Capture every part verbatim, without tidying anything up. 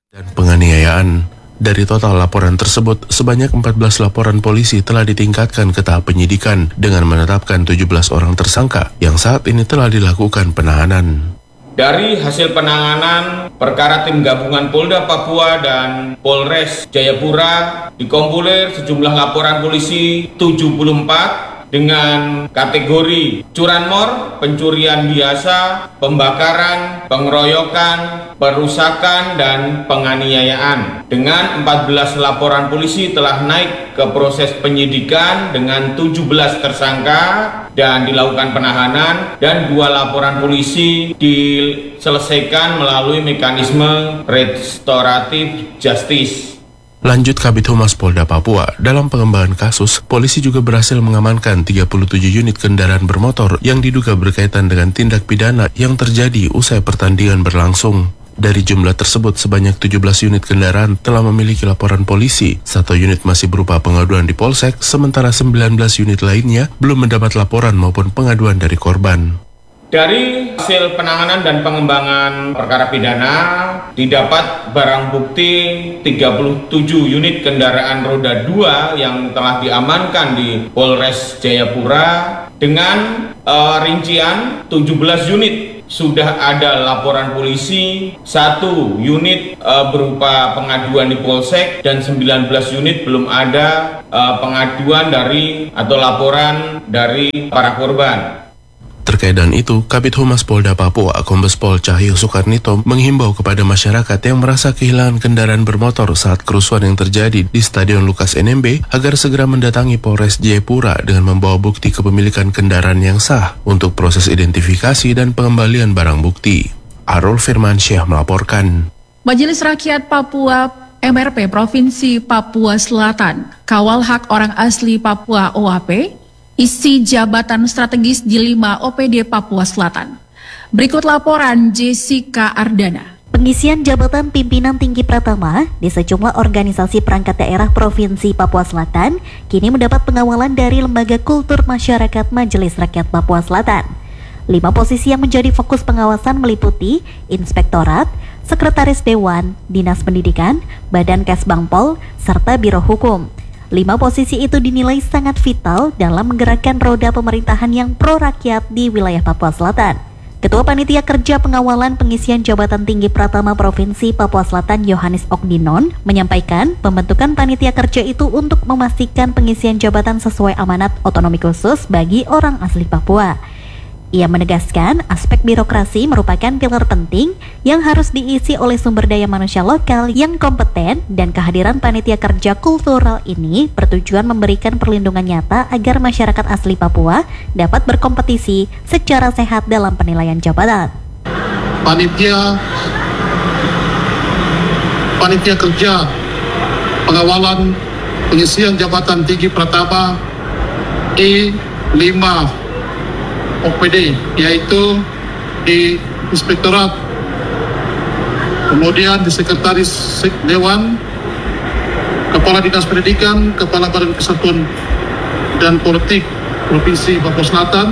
dan penganiayaan. Dari total laporan tersebut, sebanyak empat belas laporan polisi telah ditingkatkan ke tahap penyidikan dengan menetapkan tujuh belas orang tersangka yang saat ini telah dilakukan penahanan. Dari hasil penanganan perkara tim gabungan Polda Papua dan Polres Jayapura dikompulir sejumlah laporan polisi tujuh puluh empat dengan kategori curanmor, pencurian biasa, pembakaran, pengeroyokan, perusakan, dan penganiayaan. Dengan empat belas laporan polisi telah naik ke proses penyidikan dengan tujuh belas tersangka dan dilakukan penahanan, dan dua laporan polisi diselesaikan melalui mekanisme restoratif justice. Lanjut Kabid Humas Polda Papua, dalam pengembangan kasus, polisi juga berhasil mengamankan tiga puluh tujuh unit kendaraan bermotor yang diduga berkaitan dengan tindak pidana yang terjadi usai pertandingan berlangsung. Dari jumlah tersebut, sebanyak tujuh belas unit kendaraan telah memiliki laporan polisi, satu unit masih berupa pengaduan di Polsek, sementara sembilan belas unit lainnya belum mendapat laporan maupun pengaduan dari korban. Dari hasil penanganan dan pengembangan perkara pidana, didapat barang bukti tiga puluh tujuh unit kendaraan roda dua yang telah diamankan di Polres Jayapura dengan uh, rincian tujuh belas unit sudah ada laporan polisi, satu unit uh, berupa pengaduan di Polsek, dan sembilan belas unit belum ada uh, pengaduan dari atau laporan dari para korban. Terkait dengan itu, Kabid Humas Polda Papua, Kombes Pol Cahyo Soekarnito, menghimbau kepada masyarakat yang merasa kehilangan kendaraan bermotor saat kerusuhan yang terjadi di Stadion Lukas N M B agar segera mendatangi Polres Jayapura dengan membawa bukti kepemilikan kendaraan yang sah untuk proses identifikasi dan pengembalian barang bukti. Arul Firmansyah melaporkan. Majelis Rakyat Papua M R P Provinsi Papua Selatan, Kawal Hak Orang Asli Papua O A P, isi jabatan strategis di lima O P D Papua Selatan. Berikut laporan Jessica Ardana. Pengisian jabatan pimpinan tinggi Pratama di sejumlah organisasi perangkat daerah Provinsi Papua Selatan kini mendapat pengawalan dari Lembaga Kultur Masyarakat Majelis Rakyat Papua Selatan. Lima posisi yang menjadi fokus pengawasan meliputi Inspektorat, Sekretaris Dewan, Dinas Pendidikan, Badan Kesbangpol, serta Biro Hukum. Lima posisi itu dinilai sangat vital dalam menggerakkan roda pemerintahan yang pro-rakyat di wilayah Papua Selatan. Ketua Panitia Kerja Pengawalan Pengisian Jabatan Tinggi Pratama Provinsi Papua Selatan Yohanes Okdinon menyampaikan pembentukan panitia kerja itu untuk memastikan pengisian jabatan sesuai amanat otonomi khusus bagi orang asli Papua. Ia menegaskan aspek birokrasi merupakan pilar penting yang harus diisi oleh sumber daya manusia lokal yang kompeten, dan kehadiran panitia kerja kultural ini bertujuan memberikan perlindungan nyata agar masyarakat asli Papua dapat berkompetisi secara sehat dalam penilaian jabatan. Panitia Panitia Kerja Pengawalan Pengisian Jabatan Tinggi Pratama I lima O P D, yaitu di Inspektorat, kemudian di Sekretaris Dewan, Kepala Dinas Pendidikan, Kepala Badan Kesatuan dan Politik Provinsi Papua Selatan.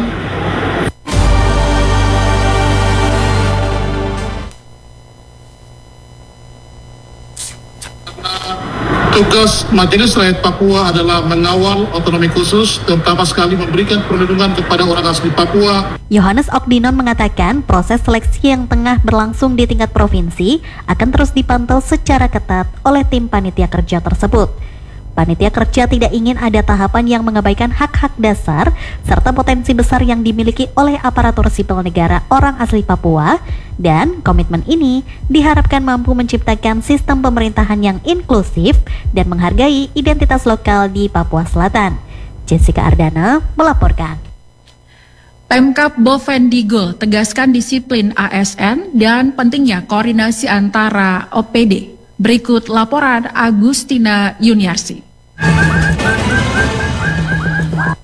Tugas Majelis Rakyat Papua adalah mengawal otonomi khusus, terutama sekali memberikan perlindungan kepada orang asli Papua. Yohanes Okdinon mengatakan proses seleksi yang tengah berlangsung di tingkat provinsi akan terus dipantau secara ketat oleh tim panitia kerja tersebut. Panitia kerja tidak ingin ada tahapan yang mengabaikan hak-hak dasar serta potensi besar yang dimiliki oleh aparatur sipil negara orang asli Papua, dan komitmen ini diharapkan mampu menciptakan sistem pemerintahan yang inklusif dan menghargai identitas lokal di Papua Selatan. Jessica Ardana melaporkan. Pemkab Bovendigul tegaskan disiplin A S N dan pentingnya koordinasi antara O P D. Berikut laporan Agustina Yuniarsi.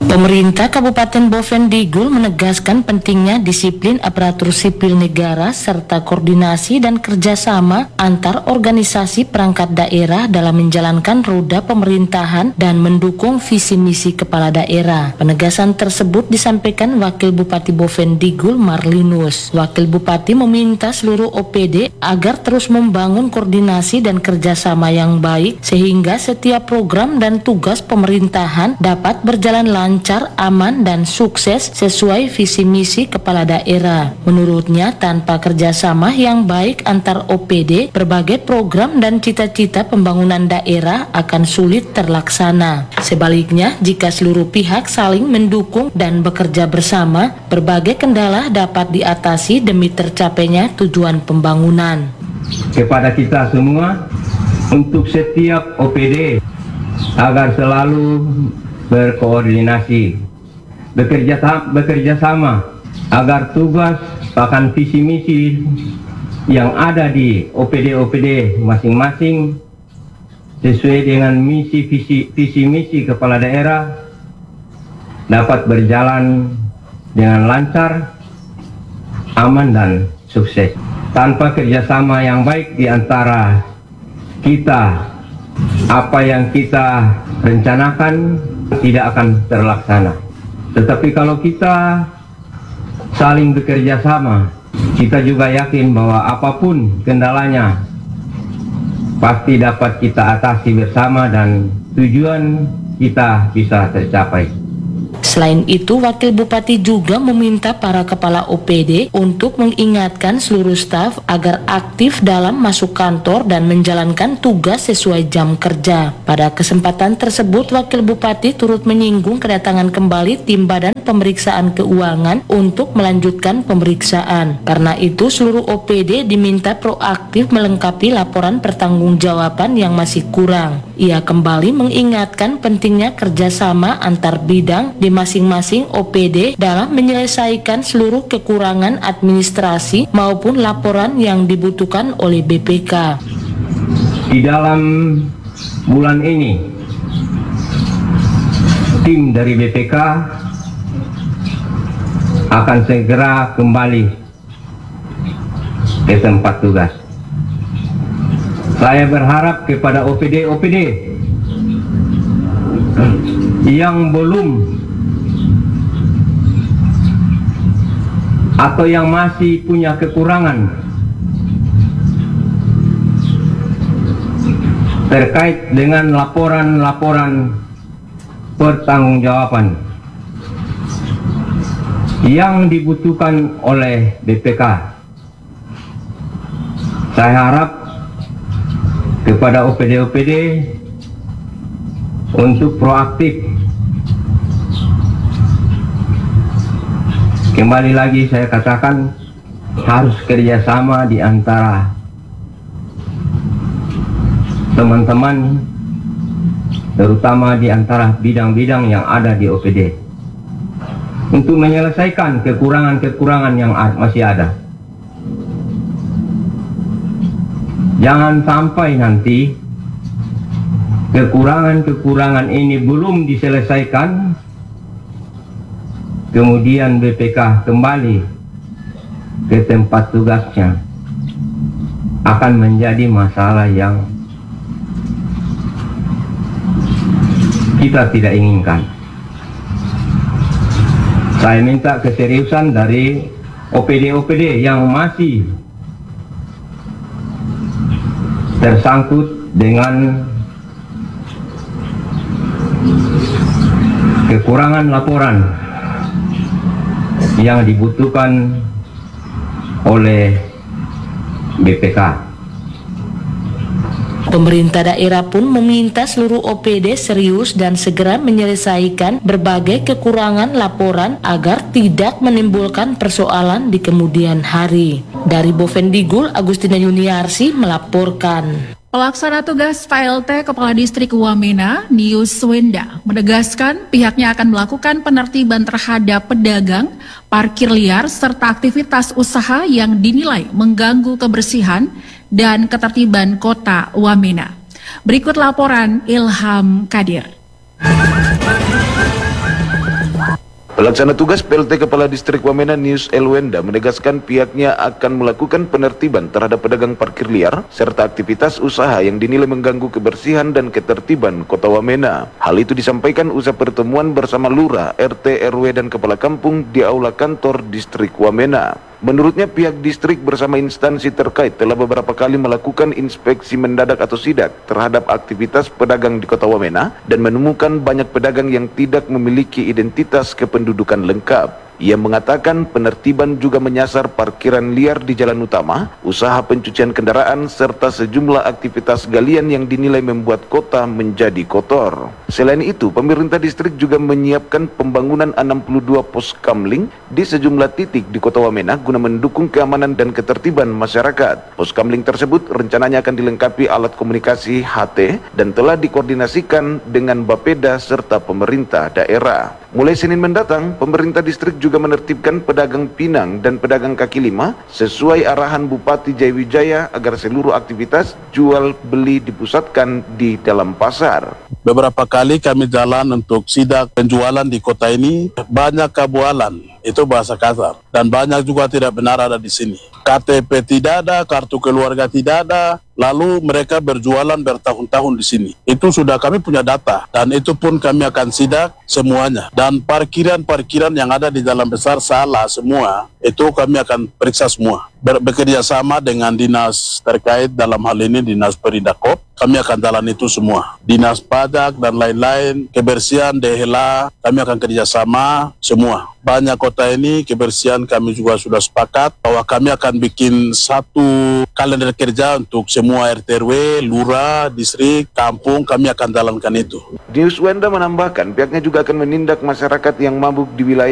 Pemerintah Kabupaten Bovendigul menegaskan pentingnya disiplin aparatur sipil negara serta koordinasi dan kerjasama antar organisasi perangkat daerah dalam menjalankan roda pemerintahan dan mendukung visi misi kepala daerah. Penegasan tersebut disampaikan Wakil Bupati Bovendigul Marlinus. Wakil Bupati meminta seluruh O P D agar terus membangun koordinasi dan kerjasama yang baik sehingga setiap program dan tugas pemerintahan dapat berjalan lancar lancar, aman, dan sukses sesuai visi misi kepala daerah. Menurutnya, tanpa kerjasama yang baik antar O P D, berbagai program dan cita-cita pembangunan daerah akan sulit terlaksana. Sebaliknya, jika seluruh pihak saling mendukung dan bekerja bersama, berbagai kendala dapat diatasi demi tercapainya tujuan pembangunan. Kepada kita semua, untuk setiap O P D agar selalu berkoordinasi, bekerja bekerja sama agar tugas bahkan visi misi yang ada di O P D O P D masing-masing sesuai dengan misi visi visi misi kepala daerah dapat berjalan dengan lancar, aman dan sukses. Tanpa kerjasama yang baik di antara kita, apa yang kita rencanakan tidak akan terlaksana. Tetapi kalau kita saling bekerja sama, kita juga yakin bahwa apapun kendalanya pasti dapat kita atasi bersama dan tujuan kita bisa tercapai. Selain itu, Wakil Bupati juga meminta para kepala O P D untuk mengingatkan seluruh staf agar aktif dalam masuk kantor dan menjalankan tugas sesuai jam kerja. Pada kesempatan tersebut, Wakil Bupati turut menyinggung kedatangan kembali tim Badan Pemeriksaan Keuangan untuk melanjutkan pemeriksaan. Karena itu, seluruh O P D diminta proaktif melengkapi laporan pertanggungjawaban yang masih kurang. Ia kembali mengingatkan pentingnya kerjasama antar bidang di masing-masing O P D dalam menyelesaikan seluruh kekurangan administrasi maupun laporan yang dibutuhkan oleh B P K. Di dalam bulan ini, tim dari B P K akan segera kembali ke tempat tugas. Saya berharap kepada O P D O P D yang belum atau yang masih punya kekurangan terkait dengan laporan-laporan pertanggungjawaban yang dibutuhkan oleh B P K. Saya harap kepada O P D O P D untuk proaktif. Kembali lagi saya katakan harus kerjasama di antara teman-teman, terutama di antara bidang-bidang yang ada di O P D untuk menyelesaikan kekurangan-kekurangan yang masih ada. Jangan sampai nanti kekurangan-kekurangan ini belum diselesaikan, kemudian B P K kembali ke tempat tugasnya, akan menjadi masalah yang kita tidak inginkan. Saya minta keseriusan dari O P D O P D yang masih tersangkut dengan kekurangan laporan yang dibutuhkan oleh B P K. Pemerintah daerah pun meminta seluruh O P D serius dan segera menyelesaikan berbagai kekurangan laporan agar tidak menimbulkan persoalan di kemudian hari. Dari Bovendigul, Agustina Yuniarsi melaporkan. Pelaksana tugas P L T Kepala Distrik Wamena, Nius Swenda, menegaskan pihaknya akan melakukan penertiban terhadap pedagang, parkir liar, serta aktivitas usaha yang dinilai mengganggu kebersihan dan ketertiban kota Wamena. Berikut laporan Ilham Kadir. Pelaksana tugas P L T Kepala Distrik Wamena Nius Elwenda menegaskan pihaknya akan melakukan penertiban terhadap pedagang parkir liar serta aktivitas usaha yang dinilai mengganggu kebersihan dan ketertiban Kota Wamena. Hal itu disampaikan usai pertemuan bersama Lurah, R T, R W dan Kepala Kampung di Aula Kantor Distrik Wamena. Menurutnya pihak distrik bersama instansi terkait telah beberapa kali melakukan inspeksi mendadak atau sidak terhadap aktivitas pedagang di Kota Wamena dan menemukan banyak pedagang yang tidak memiliki identitas kependudukan lengkap. Ia mengatakan penertiban juga menyasar parkiran liar di jalan utama, usaha pencucian kendaraan, serta sejumlah aktivitas galian yang dinilai membuat kota menjadi kotor. Selain itu, pemerintah distrik juga menyiapkan pembangunan enam puluh dua pos kamling di sejumlah titik di Kota Wamena guna mendukung keamanan dan ketertiban masyarakat. Pos kamling tersebut rencananya akan dilengkapi alat komunikasi H T dan telah dikoordinasikan dengan Bapeda serta pemerintah daerah. Mulai Senin mendatang, pemerintah distrik juga menertibkan pedagang pinang dan pedagang kaki lima sesuai arahan Bupati Jayawijaya agar seluruh aktivitas jual beli dipusatkan di dalam pasar. Beberapa kali kami jalan untuk sidak penjualan di kota ini, banyak kabualan, itu bahasa kasar, dan banyak juga tidak benar ada di sini. K T P tidak ada, kartu keluarga tidak ada, lalu mereka berjualan bertahun-tahun di sini. Itu sudah kami punya data, dan itu pun kami akan sidak semuanya. Dan parkiran-parkiran yang ada di Jalan Besar salah semua, itu kami akan periksa semua. Ber bekerja sama dengan dinas terkait, dalam hal ini dinas Perindakop, kami akan jalan itu semua. Dinas pajak dan lain-lain, kebersihan, D H L A, kami akan kerjasama semua. Banyak kota ini kebersihan kami juga sudah sepakat bahwa kami akan bikin satu kalender kerja untuk semua R T R W, lurah, distrik, kampung, kami akan jalankan itu. Nius Wenda menambahkan pihaknya juga akan menindak masyarakat yang mabuk di wilayah